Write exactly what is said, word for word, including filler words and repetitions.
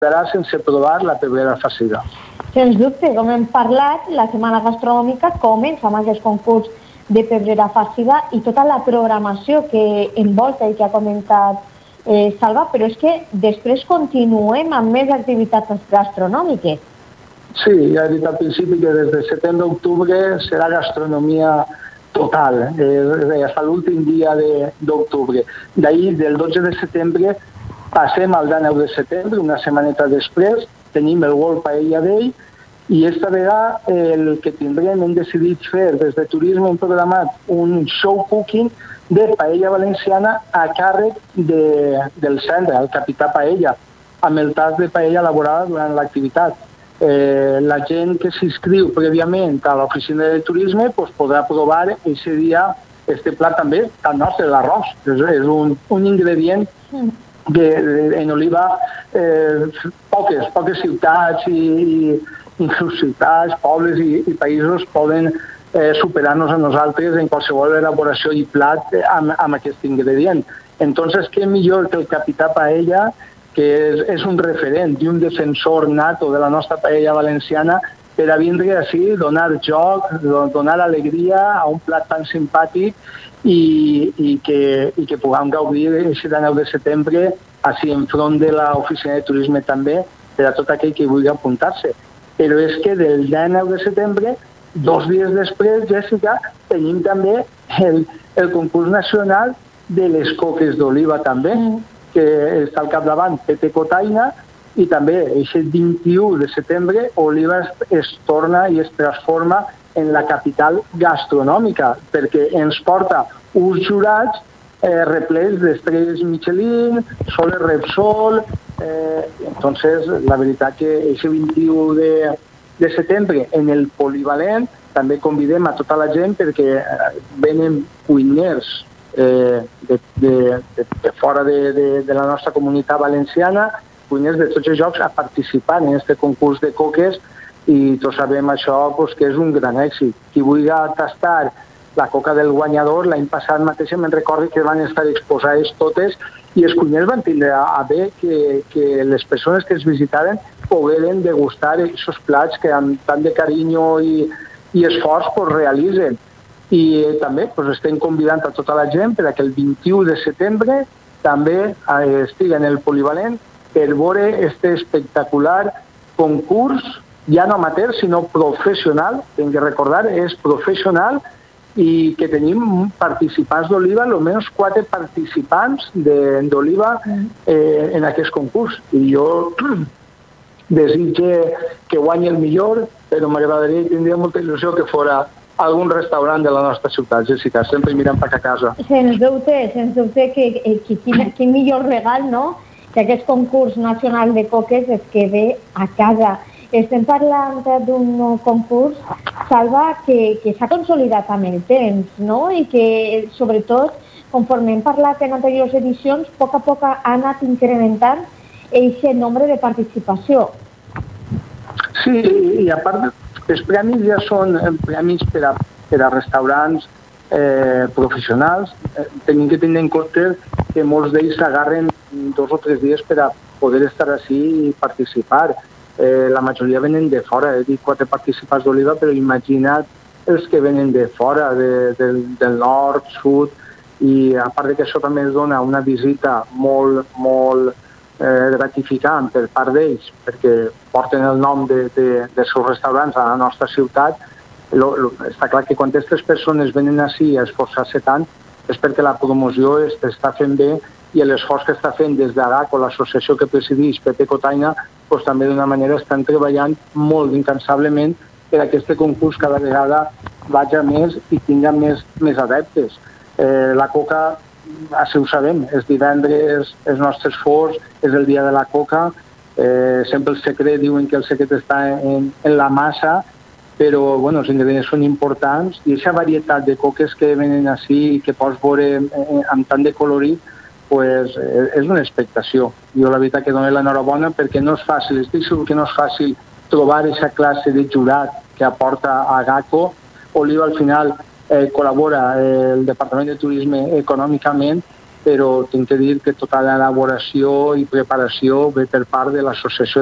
quedarà sense provar la pebrera farcida. Sens dubte, com hem parlat, la Setmana Gastronòmica comença amb aquest concurs de pebrera farcida i tota la programació que envolta i que ha comentat eh, Salva, però és que després continuem amb més activitats gastronòmiques. Sí, ja he dit al principi que des de setembre a octubre serà gastronomia total, eh, fins a l'últim dia d'octubre. D'ahir, del dotze de setembre, passem al dia nou de setembre, una setmaneta després, tenim el World Paella Day, i esta vegada el que tindrem, hem decidit fer des de turisme, hem programat un show cooking de paella valenciana a càrrec de, del centre, el Capità Paella, amb el tas de paella elaborada durant l'activitat. Eh, la gent que s'inscriu prèviament a l'oficina de turisme pues, podrà provar aquest dia este plat també, tan nostre, l'arròs. És, és un, un ingredient que en Oliva eh, poques, poques ciutats i, i inclús ciutats, pobles i, i països poden eh, superar-nos a nosaltres en qualsevol elaboració i plat amb, amb aquest ingredient. Entonces, què millor que el Capità Paella, que és, és un referent i un defensor nato de la nostra paella valenciana, per a vindre així, donar joc, donar alegria a un plat tan simpàtic i, i, que, i que puguem gaudir aquest nou de setembre així enfront de l'oficina de turisme també, per a tot aquell que vulgui apuntar-se. Però és que del dia nou de setembre, dos dies després, Jessica, tenim també el, el concurs nacional de les coques d'oliva també, mm. que està al capdavant Pepe Cotaina, i també aquest vint-i-u de setembre Oliva es, es torna i es transforma en la capital gastronòmica, perquè ens porta uns jurats eh, replets d'estrelles Michelin, Soler Repsol. Eh, entonces, la veritat que aquest vint-i-u de, de setembre en el Polivalent també convidem a tota la gent perquè venen cuiners eh, de, de, de, de fora de, de, de la nostra comunitat valenciana, cuiners de tots els jocs, a participar en aquest concurs de coques, i tots sabem això pues, que és un gran èxit. Qui vulgui tastar la coca del guanyador, l'any passat mateix me'n recordo que van estar exposades totes i els cuiners van tindre a bé que, que les persones que els visitaren pogueren degustar aquests plats que amb tant de carinyo i, i esforç pues, realitzen. I eh, també pues, estem convidant a tota la gent per que el vint-i-u de setembre també eh, estigui en el Polivalent per veure aquest espectacular concurs, ja no amateur, sinó professional, hem de recordar, és professional, i que tenim participants d'Oliva, almenys quatre participants d'Oliva eh, en aquest concurs. I jo desitge que guanyi el millor, però m'agradaria i tindria molta il·lusió que fora algun restaurant de la nostra ciutat, Jessica, sempre mirant per a casa. Sens dubte, sens dubte que, que quin, quin millor regal, no?, que aquest concurs nacional de coques es quede a casa. Estem parlant d'un concurs, Salva, que, que s'ha consolidat amb el temps, no? I que, sobretot, conforme hem parlat en anteriors edicions, a poc a poc ha anat incrementant aquest nombre de participació. Sí, i a part, els premis ja són premis per a, per a restaurants eh, professionals. Eh, tenim que tenir en compte que molts d'ells s'agarren dos o tres dies per a poder estar així i participar. Eh, la majoria venen de fora, he dit quatre participants d'Oliva, però imagina't els que venen de fora, de, de, del nord, sud, i a part que això també es dona una visita molt, molt eh, gratificant per part d'ells, perquè porten el nom de, de, dels seus restaurants a la nostra ciutat. Lo, lo, està clar que quan aquestes persones venen així a esforçar-se tant és perquè la promoció està fent bé i l'esforç que està fent des d'Agaco, l'associació que presideix Pepe Cotaina, doncs també d'una manera estan treballant molt incansablement per a que aquest concurs cada vegada vagi més i tinga més, més adeptes. Eh, la coca, així ho sabem, és divendres, el nostre esforç, és el dia de la coca, eh, sempre el secret, diuen que el secret està en, en la massa, però bueno, els ingredients són importants i aquesta varietat de coques que venen així i que pots veure eh, amb tant de colorit, pues, és una expectació. Jo la veritat que dono l'enhorabona perquè no és fàcil, estic segur que no és fàcil trobar aquesta classe de jurat que aporta Agaco. Oliva al final eh, col·labora eh, el Departament de Turisme econòmicament però tinc que dir que tota l'elaboració i preparació ve per part de l'Associació